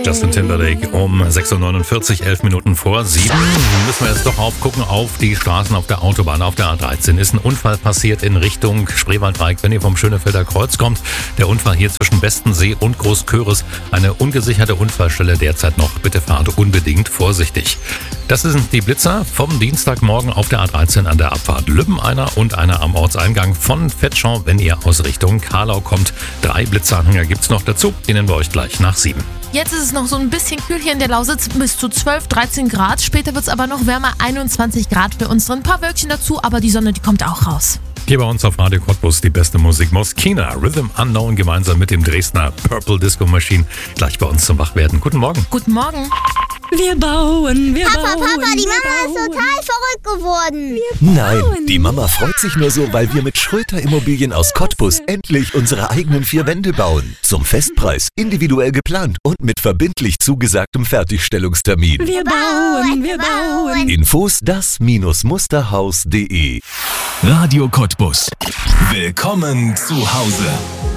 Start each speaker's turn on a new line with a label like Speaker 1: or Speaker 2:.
Speaker 1: Justin Timberlake um 6.49 Uhr, 11 Minuten vor 7. Müssen wir jetzt doch aufgucken auf die Straßen auf der Autobahn, auf der A13. Ist ein Unfall passiert in Richtung Spreewaldreieck, wenn ihr vom Schönefelder Kreuz kommt. Der Unfall hier zwischen Bestensee und Großköris. Eine ungesicherte Unfallstelle derzeit noch. Bitte fahrt unbedingt vorsichtig. Das sind die Blitzer vom Dienstagmorgen auf der A13 an der Abfahrt Lübben, einer und einer am Ortseingang von Vetschau, wenn ihr aus Richtung Karlau kommt. 3 Blitzeranhänger gibt's noch dazu, die nennen wir euch gleich nach 7.
Speaker 2: Jetzt ist es noch so ein bisschen kühl hier in der Lausitz, bis zu 12, 13 Grad. Später wird es aber noch wärmer, 21 Grad für uns drin. Ein paar Wölkchen dazu, aber die Sonne, die kommt auch raus.
Speaker 1: Hier bei uns auf Radio Cottbus die beste Musik. Moskina, Rhythm Unknown gemeinsam mit dem Dresdner Purple Disco Machine. Gleich bei uns zum Wachwerden. Guten Morgen.
Speaker 2: Guten Morgen.
Speaker 3: Wir bauen, wir
Speaker 4: Papa,
Speaker 3: bauen.
Speaker 4: Papa, die Mama ist total verrückt geworden.
Speaker 5: Nein, die Mama freut sich nur so, weil wir mit Schröter Immobilien aus Cottbus endlich unsere eigenen 4 Wände bauen. Zum Festpreis, individuell geplant und mit verbindlich zugesagtem Fertigstellungstermin.
Speaker 3: Wir bauen, wir bauen.
Speaker 5: Infos das-musterhaus.de.
Speaker 6: Radio Cottbus. Willkommen zu Hause.